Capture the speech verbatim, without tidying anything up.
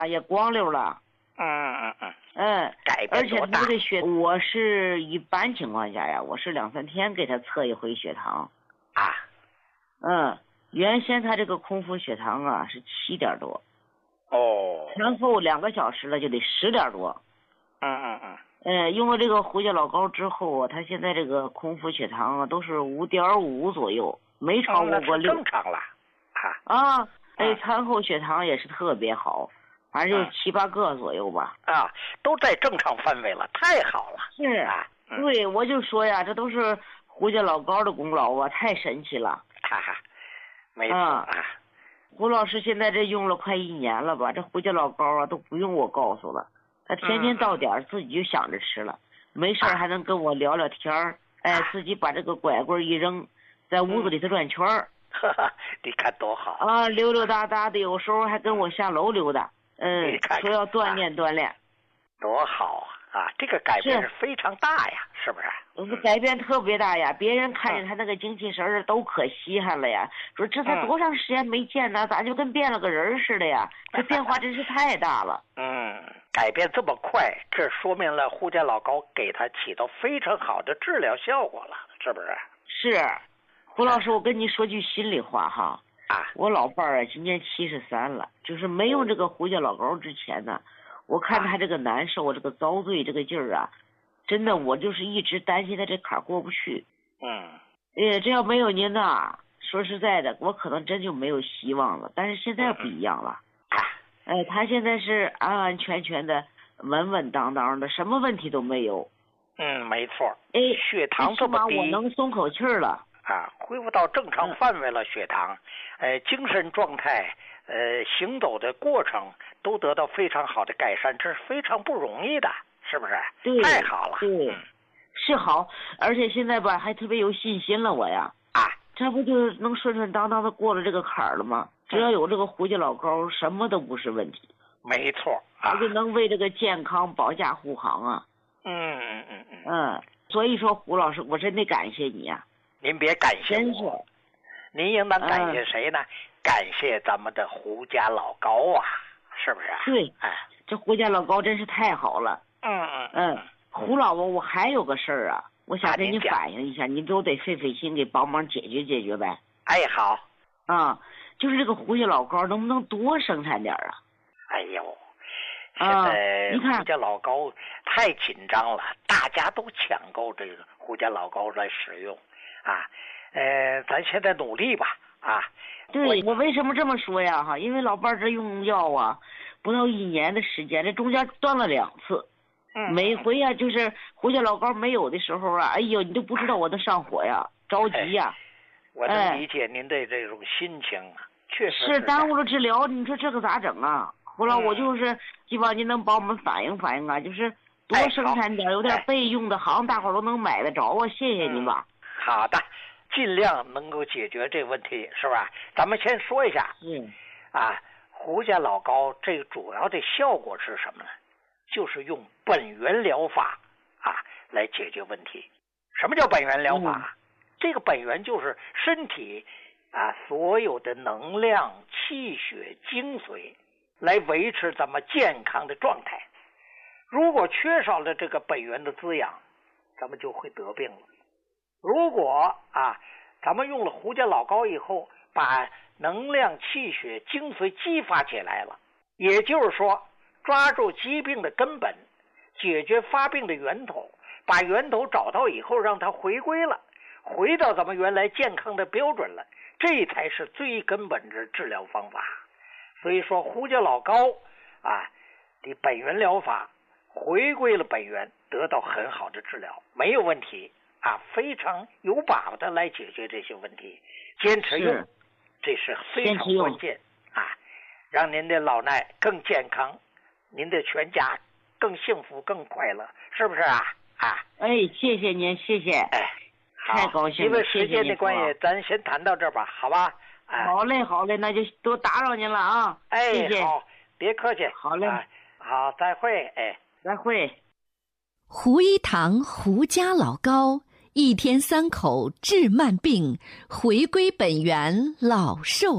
也光溜了。 嗯嗯嗯嗯， 改而且变多大？ 他这个血，我是一般情况下呀，我是两三天给他测一回血糖。 啊， 嗯，原先他这个空腹血糖啊是七点多， 哦， 然后两个小时了就得十点多。 嗯嗯嗯， 呃，用了这个胡椒老膏之后啊，他现在这个空腹血糖啊都是五点五左右，没超过过六。 正常了。 啊，啊，哎，餐后血糖也是特别好，反正就七八个左右吧。 啊，都在正常范围了，太好了。 是啊，嗯、对，我就说呀，这都是胡椒老膏的功劳啊，太神奇了。 哈哈，没错啊。 胡老师现在这用了快一年了吧？这胡椒老膏啊都不用我告诉了，他天天到点、嗯、自己就想着吃了，没事还能跟我聊聊天儿、啊，哎，自己把这个拐棍一扔，在屋子里头转圈儿。 哈哈，你看多好啊！溜溜达达的，有时候还跟我下楼溜达。嗯，说要锻炼锻炼， 多好啊！啊，这个改变是非常大呀，是不是？ 我说改变特别大呀，别人看见他那个精气神儿都可稀罕了呀，说这才多长时间没见呢，咋就跟变了个人似的呀？这变化真是太大了。 嗯，改变这么快，这说明了胡椒老膏给他起到非常好的治疗效果了，是不是？ 是。胡老师，我跟你说句心里话哈， 啊， 我老伴儿啊今年七十三了，就是没用这个胡椒老膏之前呢，我看他这个难受，啊、这个遭罪这个劲儿啊，真的我就是一直担心他这坎儿过不去。 嗯， 哎，这要没有您呐，说实在的，我可能真就没有希望了。但是现在不一样了，哎、呃，他现在是安安全全的、稳稳当当的，什么问题都没有。 嗯，没错。 哎， 血糖这么低， 我能松口气儿了。 啊，恢复到正常范围了，血糖，呃，精神状态，呃，行走的过程都得到非常好的改善，这是非常不容易的，是不是？ 对， 太好了。 对，嗯、是好，而且现在吧还特别有信心了，我呀， 啊， 这不就能顺顺当当的过了这个坎儿了吗？只要有这个胡椒老膏，什么都不是问题。 没错，啊， 我就能为这个健康保驾护航啊。 嗯嗯嗯嗯。 嗯，所以说胡老师，我真得感谢你呀、啊。 您别感谢我，您应当感谢谁呢？嗯、感谢咱们的胡家老高啊，是不是？ 对， 哎， 这胡家老高真是太好了。 嗯嗯嗯，胡老伯，我还有个事儿啊，我想跟你反映一下，你给我得费费心，给帮忙解决解决呗。 哎，好。 啊，就是这个胡家老高能不能多生产点啊？ 哎呦，现在胡家老高太紧张了，大家都抢购这个胡家老高来使用。啊，呃，咱现在努力吧，啊， 对，我为什么这么说呀？哈，因为老伴儿这用药啊，不到一年的时间，这中间断了两次， 嗯， 每回呀、啊、就是胡椒老膏没有的时候啊，哎呦，你都不知道我的上火呀，着急呀。 我能理解您的这种心情啊，确实是耽误了治疗，你说这个咋整啊？后来我就是希望您能帮我们反映反映啊，就是多生产点，有点备用的，好像大伙都能买得着啊，谢谢您吧。 好的，尽量能够解决这个问题，是吧？咱们先说一下， 嗯， 啊，胡家老膏这个主要的效果是什么呢？就是用本源疗法啊来解决问题。什么叫本源疗法？嗯、这个本源就是身体啊所有的能量、气血、精髓，来维持咱们健康的状态。如果缺少了这个本源的滋养，咱们就会得病了。如果啊，咱们用了胡家老膏以后，把能量、气血、精髓激发起来了，也就是说，抓住疾病的根本，解决发病的源头，把源头找到以后，让它回归了，回到咱们原来健康的标准了，这才是最根本的治疗方法。所以说，胡家老膏啊的本源疗法回归了本源，得到很好的治疗，没有问题。啊，非常有把握的来解决这些问题，坚持用，这是非常关键啊！让您的老衲更健康，您的全家更幸福、更快乐，是不是啊？啊！ 哎，谢谢您，谢谢。 哎， 太高兴了。 因为时间的关系，咱先谈到这儿吧，好吧？哎、 好嘞，好嘞，那就多打扰您了啊！ 哎， 谢谢好，别客气。 好嘞、 啊，好，再会。哎， 再会。 胡一堂胡家老膏。一天三口治慢病，回归本源老寿